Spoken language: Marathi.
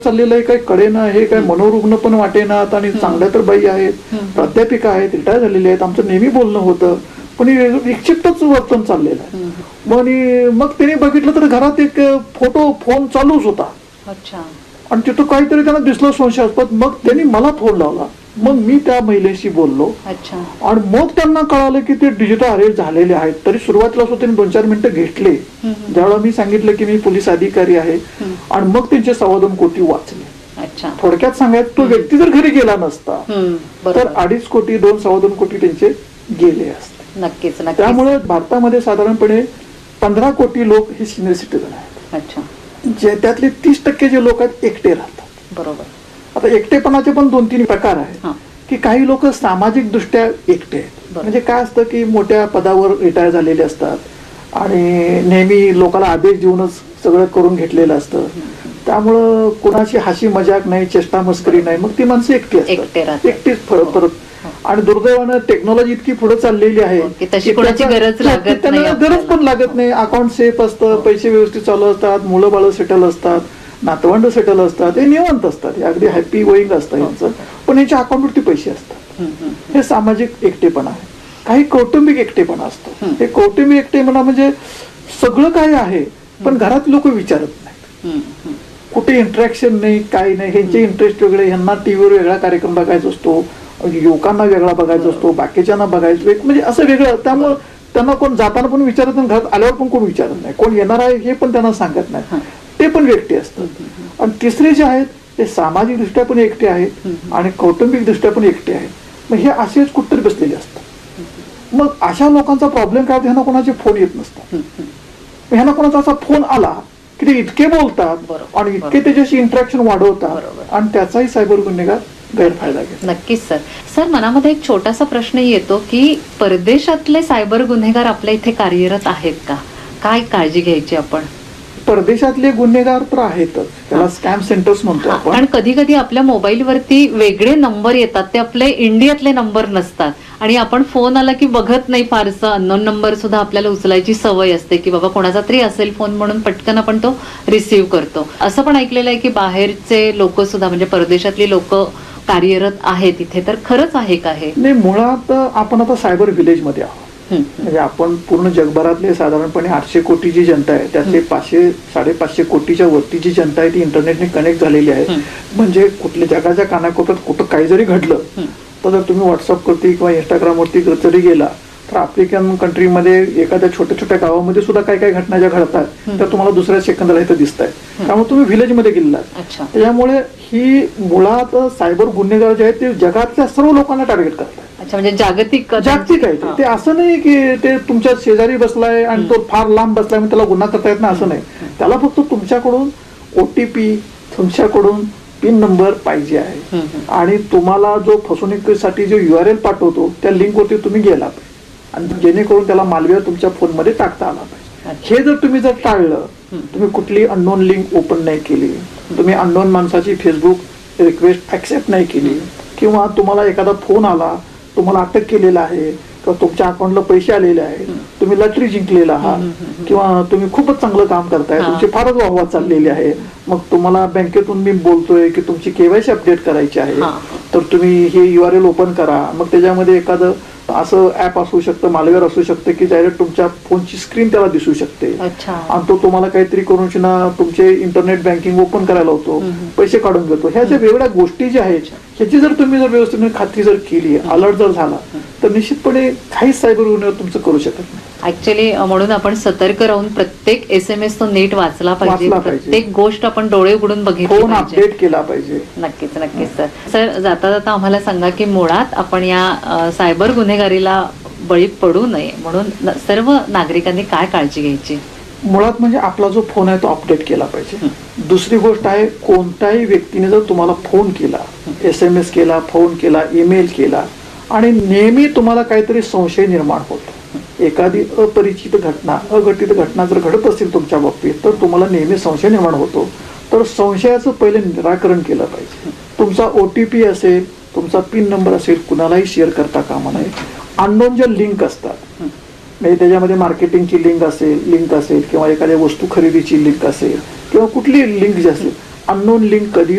चाललेलं आहे, काही कळेना, हे काय मनोरुग्ण पण वाटेनात आणि चांगल्या तर बाई आहेत, प्राध्यापिका आहेत, रिटायर झालेले आहेत, आमचं नेहमी बोलणं होतं, पण विक्षिप्तच वर्तन चाललेलं आहे. मग त्यांनी बघितलं तर घरात एक फोन चालूच होता. आणि तिथं काहीतरी त्यांना दिसलं संशयास्पद. मग त्यांनी मला फोन लावला. मग मी त्या महिलेशी बोललो आणि मग त्यांना कळालं की ते डिजिटल अरेस्ट झालेले आहेत. तरी सुरुवातीला त्यांनी 2-4 मिनिटं घेतले. ज्यावेळेला मी सांगितलं की मी पोलीस अधिकारी आहे आणि मग त्यांचे 2.25 कोटी वाचले. थोडक्यात सांगायचं, तो व्यक्ती जर घरी गेला नसता तर 2.5 कोटी 2-2.25 कोटी त्यांचे गेले असते. नक्कीच. त्यामुळे भारतामध्ये साधारणपणे 15 कोटी लोक हे सिनियर सिटीजन आहेत. जे त्यातले 30% जे लोक आहेत एकटे राहतात. बरोबर. आता एकटेपणाचे पण 2-3 प्रकार आहेत की काही लोक सामाजिक दृष्ट्या एकटे आहेत. म्हणजे काय असतं की मोठ्या पदावर रिटायर झालेले असतात आणि नेहमी लोकांना आदेश देऊनच सगळं करून घेतलेलं असतं. त्यामुळं कोणाची हसी मजाक नाही, चेष्टा मस्करी नाही, मग ती माणसं एकटी असतात, एकटीच परत. आणि दुर्दैवानं टेक्नॉलॉजी इतकी पुढे चाललेली आहे की त्यांना गरज पण लागत नाही. अकाउंट सेफ असतं, पैसे व्यवस्थित चालू असतात, मुलं बाळ सेटल असतात, नातवंड सेटल असतात, हे निवांत असतात, अगदी हॅपी गोईंग असतं यांचं. पण यांच्या अकाउंटवरती पैसे असतात. हे सामाजिक एकटेपणा आहे. काही कौटुंबिक एकटेपणा असतो. हे कौटुंबिक एकटेपणा म्हणजे सगळं काय आहे पण घरात लोक विचारत नाहीत, कुठे इंटरॅक्शन नाही, काही नाही. ह्यांचे इंटरेस्ट वेगळे, ह्यांना टीव्हीवर वेगळा कार्यक्रम बघायचा असतो, युवकांना वेगळा बघायचा असतो, बाकीच्यांना बघायचं म्हणजे असं वेगळं. त्यामुळे त्यांना कोण जाताना पण विचारत नाही, घरात आल्यावर पण कोण विचारत नाही, कोण येणार आहे हे पण त्यांना सांगत नाही. ते पण व्यक्ती असतात. आणि तिसरे जे आहेत ते सामाजिक दृष्ट्या पण एकटे आहेत आणि कौटुंबिक दृष्ट्या पण एकटे आहेत. मग हे असेच कुठतरी बसलेले असतात. मग अशा लोकांचा प्रॉब्लेम काय, ह्यांना कोणाचे फोन येत नसतात. ह्यांना कोणाचा असा फोन आला की ते इतके बोलतात आणि इतके त्याच्याशी इंटरॅक्शन वाढवतात आणि त्याचाही सायबर गुन्हेगार गैरफायदा घेतात. नक्कीच सर, मनामध्ये एक छोटासा प्रश्न येतो की परदेशातले सायबर गुन्हेगार आपल्या इथे कार्यरत आहेत का? काय काळजी घ्यायची आपण? परदेशातले गुन्हेगार तर आहेतच, त्याला स्कॅम सेंटर्स म्हणतो आपण. आणि कधी कधी आपल्या मोबाईलवरती वेगळे नंबर येतात, ते आपले इंडियातले नंबर नसतात आणि आपण फोन आला की बघत नाही फारसं. अननोन नंबर सुद्धा आपल्याला उचलायची सवय असते की बाबा कोणाचा तरी असेल फोन म्हणून पटकन आपण तो रिसीव्ह करतो. असं पण ऐकलेलं आहे की बाहेरचे लोक सुद्धा म्हणजे परदेशातली लोक कार्यरत आहेत इथे, तर खरंच आहे का हे? नाही, मुळात आपण आता सायबर व्हिलेज मध्ये आहोत. म्हणजे आपण पूर्ण जगभरातले साधारणपणे 800 कोटीची जनता आहे, त्यातले 500-550 कोटीच्या वरती जी जनता आहे ती इंटरनेटने कनेक्ट झालेली आहे. म्हणजे कुठल्या जगाच्या कानाकोपऱ्यात कुठं काही जरी घडलं तर जर तुम्ही व्हॉट्सअपवरती किंवा इंस्टाग्रामवरती जरी गेला तर आफ्रिकन कंट्रीमध्ये एखाद्या छोट्या छोट्या गावामध्ये सुद्धा काय काय घटना ज्या घडतात तर तुम्हाला दुसऱ्या सेकंदाला इथं दिसत आहे. त्यामुळे तुम्ही व्हिलेजमध्ये गेलात. त्याच्यामुळे ही मुळात सायबर गुन्हेगार जे आहेत ते जगातल्या सर्व लोकांना टार्गेट करतात. म्हणजे जागतिक आहे ते. असं नाही की ते तुमच्या शेजारी बसलाय आणि तो फार लांब बसलाय म्हणजे त्याला गुन्हा करता येत नाही, असं नाही. त्याला फक्त तुमच्याकडून OTP, तुमच्याकडून पिन नंबर पाहिजे आहे आणि तुम्हाला जो फसवणुकीसाठी जो URL पाठवतो त्या लिंकवरती तुम्ही गेला पाहिजे आणि जेणेकरून त्याला मालवेअर तुमच्या फोनमध्ये टाकता आला पाहिजे. हे जर तुम्ही जर टाळलं, तुम्ही कुठली अननोन लिंक ओपन नाही केली, तुम्ही अननोन माणसाची फेसबुक रिक्वेस्ट ऍक्सेप्ट नाही केली किंवा तुम्हाला एखादा फोन आला, तुम्हाला अटक केलेला आहे किंवा तुमच्या अकाउंटला पैसे आलेले आहेत, तुम्ही लॉटरी जिंकलेला आहात किंवा तुम्ही खूपच चांगलं काम करताय, तुमची फारच वाहवा चाललेली आहे, मग तुम्हाला बँकेतून मी बोलतोय की तुमची KYC अपडेट करायची आहे, तर तुम्ही हे URL ओपन करा. मग त्याच्यामध्ये एखादं असं ऍप असू शकतं, मालवेअर असू शकतं की डायरेक्ट तुमच्या फोनची स्क्रीन त्याला दिसू शकते आणि तो तुम्हाला काहीतरी करून तुमचे इंटरनेट बँकिंग ओपन करायला होतो, पैसे काढून घेतो. ह्या ज्या वेगळ्या गोष्टी ज्या आहेत ह्याची जर तुम्ही जर व्यवस्थित खात्री जर केली, अलर्ट जर झाला तर निश्चितपणे काहीच सायबर गुन्हे तुमचं करू शकत नाही. ऍक्च्युअली म्हणून आपण सतर्क राहून प्रत्येक SMS तो नीट वाचला पाहिजे, प्रत्येक गोष्ट आपण डोळे उघडून बघितली पाहिजे, अपडेट केला पाहिजे. नक्कीच सर, जाता जाता आम्हाला सांगा की मुळात आपण या सायबर गुन्हेगारीला बळी पडू नये म्हणून सर्व नागरिकांनी काय काळजी घ्यायची? मुळात म्हणजे आपला जो फोन आहे तो अपडेट केला पाहिजे. दुसरी गोष्ट आहे, कोणत्याही व्यक्तीने जर तुम्हाला फोन केला, SMS केला, फोन केला, ईमेल केला आणि नेहमी तुम्हाला काहीतरी संशय निर्माण होतो, एखादी अपरिचित घटना, अघटित घटना जर घडत असेल तुमच्या बाबतीत तर तुम्हाला नेहमी संशय निर्माण होतो, तर संशयाचं पहिले निराकरण केलं पाहिजे. तुमचा OTP असेल, तुमचा पिन नंबर असेल, कुणालाही शेअर करता कामा नये. अननोन ज्या लिंक असतात, म्हणजे त्याच्यामध्ये मार्केटिंगची लिंक असेल किंवा एखाद्या वस्तू खरेदीची लिंक असेल किंवा कुठली लिंक जी असेल, अननोन लिंक कधी